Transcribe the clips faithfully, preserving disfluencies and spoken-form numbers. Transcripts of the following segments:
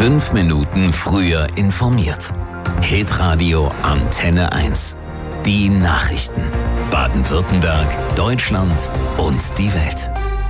Fünf Minuten früher informiert. Hitradio Antenne eins. Die Nachrichten. Baden-Württemberg, Deutschland und die Welt.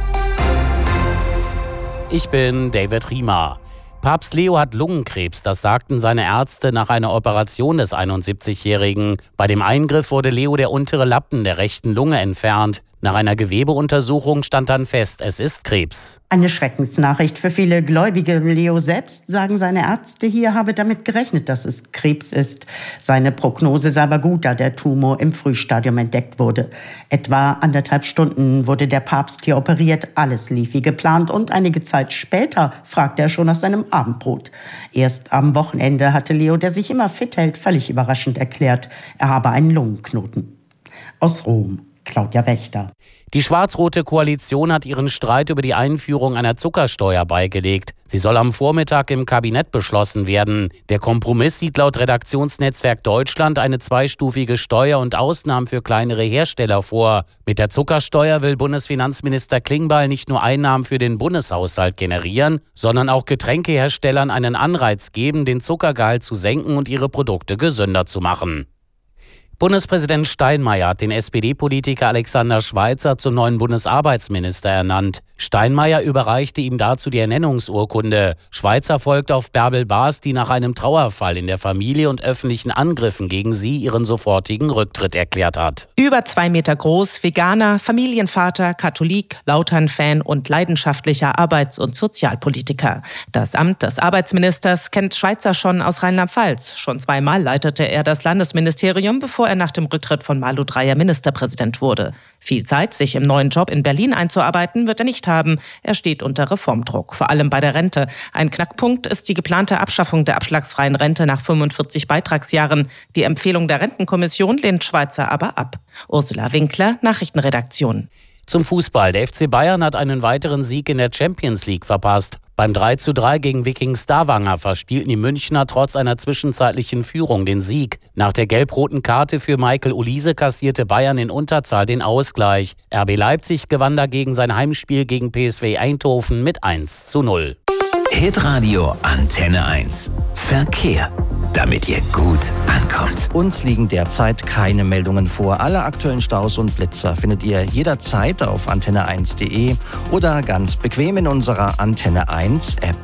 Ich bin David Riemer. Papst Leo hat Lungenkrebs, das sagten seine Ärzte nach einer Operation des einundsiebzigjährigen. Bei dem Eingriff wurde Leo der untere Lappen der rechten Lunge entfernt. Nach einer Gewebeuntersuchung stand dann fest, es ist Krebs. Eine Schreckensnachricht für viele Gläubige. Leo selbst, sagen seine Ärzte hier, habe damit gerechnet, dass es Krebs ist. Seine Prognose sei aber gut, da der Tumor im Frühstadium entdeckt wurde. Etwa anderthalb Stunden wurde der Papst hier operiert. Alles lief wie geplant und einige Zeit später fragte er schon nach seinem Abendbrot. Erst am Wochenende hatte Leo, der sich immer fit hält, völlig überraschend erklärt, er habe einen Lungenknoten. Aus Rom. Claudia Wächter. Die schwarz-rote Koalition hat ihren Streit über die Einführung einer Zuckersteuer beigelegt. Sie soll am Vormittag im Kabinett beschlossen werden. Der Kompromiss sieht laut Redaktionsnetzwerk Deutschland eine zweistufige Steuer und Ausnahmen für kleinere Hersteller vor. Mit der Zuckersteuer will Bundesfinanzminister Klingbeil nicht nur Einnahmen für den Bundeshaushalt generieren, sondern auch Getränkeherstellern einen Anreiz geben, den Zuckergehalt zu senken und ihre Produkte gesünder zu machen. Bundespräsident Steinmeier hat den S P D-Politiker Alexander Schweitzer zum neuen Bundesarbeitsminister ernannt. Steinmeier überreichte ihm dazu die Ernennungsurkunde. Schweitzer folgt auf Bärbel Baas, die nach einem Trauerfall in der Familie und öffentlichen Angriffen gegen sie ihren sofortigen Rücktritt erklärt hat. Über zwei Meter groß, Veganer, Familienvater, Katholik, Lautern-Fan und leidenschaftlicher Arbeits- und Sozialpolitiker. Das Amt des Arbeitsministers kennt Schweitzer schon aus Rheinland-Pfalz. Schon zweimal leitete er das Landesministerium, bevor er nach dem Rücktritt von Malu Dreyer Ministerpräsident wurde. Viel Zeit, sich im neuen Job in Berlin einzuarbeiten, wird er nicht haben. Er steht unter Reformdruck, vor allem bei der Rente. Ein Knackpunkt ist die geplante Abschaffung der abschlagsfreien Rente nach fünfundvierzig Beitragsjahren. Die Empfehlung der Rentenkommission lehnt Schweitzer aber ab. Ursula Winkler, Nachrichtenredaktion. Zum Fußball. Der F C Bayern hat einen weiteren Sieg in der Champions League verpasst. Beim drei zu drei gegen Viking Stavanger verspielten die Münchner trotz einer zwischenzeitlichen Führung den Sieg. Nach der gelb-roten Karte für Michael Olise kassierte Bayern in Unterzahl den Ausgleich. R B Leipzig gewann dagegen sein Heimspiel gegen P S V Eindhoven mit eins zu null. Hitradio Antenne eins. Verkehr. Damit ihr gut ankommt. Uns liegen derzeit keine Meldungen vor. Alle aktuellen Staus und Blitzer findet ihr jederzeit auf antenne eins punkt de oder ganz bequem in unserer Antenne eins App.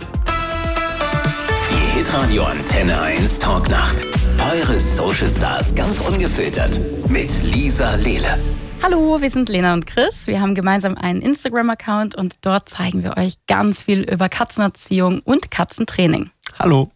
Die Hitradio Antenne eins Talknacht. Eure Social Stars ganz ungefiltert mit Lisa Lehle. Hallo, wir sind Lena und Chris. Wir haben gemeinsam einen Instagram-Account und dort zeigen wir euch ganz viel über Katzenerziehung und Katzentraining. Hallo.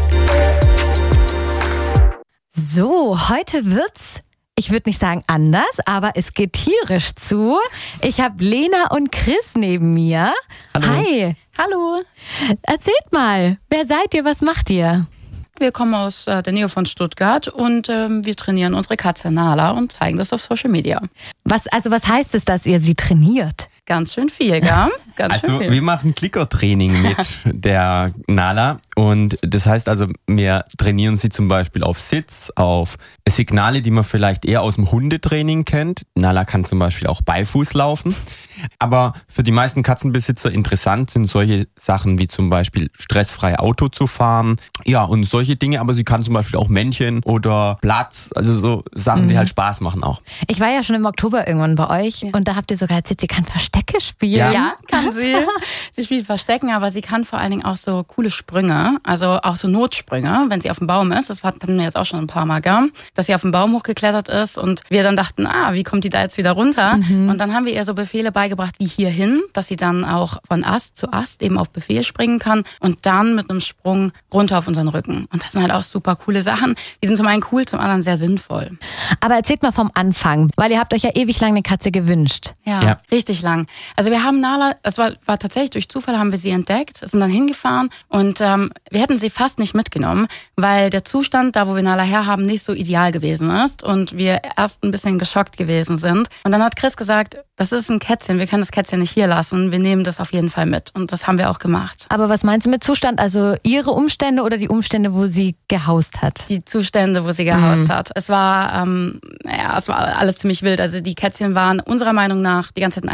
So, heute wird's, ich würde nicht sagen anders, aber es geht tierisch zu. Ich habe Lena und Chris neben mir. Hallo. Hi. Hallo. Erzählt mal, wer seid ihr, was macht ihr? Wir kommen aus äh, der Nähe von Stuttgart und ähm, wir trainieren unsere Katze Nala und zeigen das auf Social Media. Was, also was heißt es, dass ihr sie trainiert? Ganz schön viel, gell? Ganz also schön viel. Wir machen Clicker-Training mit der Nala und das heißt also, wir trainieren sie zum Beispiel auf Sitz, auf Signale, die man vielleicht eher aus dem Hundetraining kennt. Nala kann zum Beispiel auch Beifuß laufen. Aber für die meisten Katzenbesitzer interessant sind solche Sachen wie zum Beispiel stressfrei Auto zu fahren. Ja, und solche Dinge, aber sie kann zum Beispiel auch Männchen oder Platz, also so Sachen, mhm. die halt Spaß machen auch. Ich war ja schon im Oktober irgendwann bei euch ja. und da habt ihr sogar erzählt, sie kann Verstecke spielen. Ja, ja kann sie. Sie spielt Verstecken, aber sie kann vor allen Dingen auch so coole Sprünge, also auch so Notsprünge, wenn sie auf dem Baum ist. Das hatten wir jetzt auch schon ein paar Mal, gell? Dass sie auf dem Baum hochgeklettert ist und wir dann dachten, ah, wie kommt die da jetzt wieder runter? Mhm. Und dann haben wir ihr so Befehle beigebracht wie hierhin, dass sie dann auch von Ast zu Ast eben auf Befehl springen kann und dann mit einem Sprung runter auf unseren Rücken. Und das sind halt auch super coole Sachen. Die sind zum einen cool, zum anderen sehr sinnvoll. Aber erzählt mal vom Anfang, weil ihr habt euch ja ewig lang eine Katze gewünscht. Ja, ja. richtig lang. Also wir haben Nala, das war, war tatsächlich durch Zufall, haben wir sie entdeckt, sind dann hingefahren und ähm, wir hätten sie fast nicht mitgenommen, weil der Zustand, da wo wir Nala herhaben, nicht so ideal gewesen ist und wir erst ein bisschen geschockt gewesen sind. Und dann hat Chris gesagt, das ist ein Kätzchen, wir können das Kätzchen nicht hier lassen, wir nehmen das auf jeden Fall mit. Und das haben wir auch gemacht. Aber was meinst du mit Zustand? Also ihre Umstände oder die Umstände, wo sie gehaust hat? Die Zustände, wo sie gehaust mhm. hat. Es war, ähm, naja, es war alles ziemlich wild. Also die Kätzchen waren unserer Meinung nach die ganze Zeit in einem Raum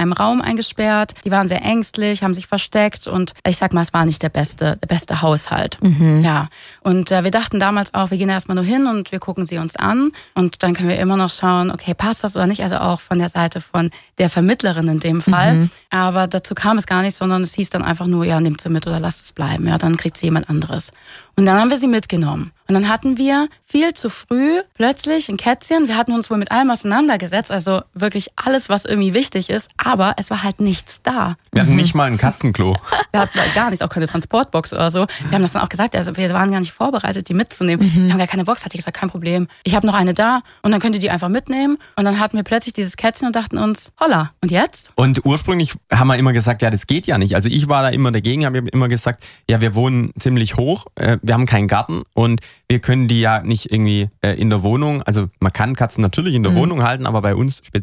eingesperrt. Die waren sehr ängstlich, haben sich versteckt und ich sag mal, es war nicht der beste, der beste Haushalt. Mhm. Ja. Und äh, wir dachten damals auch, wir gehen erstmal nur hin und wir gucken sie uns an und dann können wir immer noch schauen, okay, passt das oder nicht? Also auch von der Seite von der Vermittlerin in dem Fall. Mhm. Aber dazu kam es gar nicht, sondern es hieß dann einfach nur, ja, nimmt sie mit oder lasst es bleiben. Ja, dann kriegt sie jemand anderes. Und dann haben wir sie mitgenommen. Und dann hatten wir viel zu früh plötzlich ein Kätzchen. Wir hatten uns wohl mit allem auseinandergesetzt, also wirklich alles, was irgendwie wichtig ist, aber es war halt nichts da. Wir hatten nicht mal ein Katzenklo. Wir hatten gar nichts, auch keine Transportbox oder so. Wir haben das dann auch gesagt, also wir waren gar nicht vorbereitet, die mitzunehmen. Mhm. Wir haben gar keine Box, hatte ich gesagt, kein Problem. Ich habe noch eine da und dann könnt ihr die einfach mitnehmen. Und dann hatten wir plötzlich dieses Kätzchen und dachten uns, holla, und jetzt? Und ursprünglich haben wir immer gesagt, ja, das geht ja nicht. Also ich war da immer dagegen, habe immer gesagt, ja, wir wohnen ziemlich hoch, äh, wir haben keinen Garten und wir können die ja nicht irgendwie äh, in der Wohnung, also man kann Katzen natürlich in der mhm. Wohnung halten, aber bei uns speziell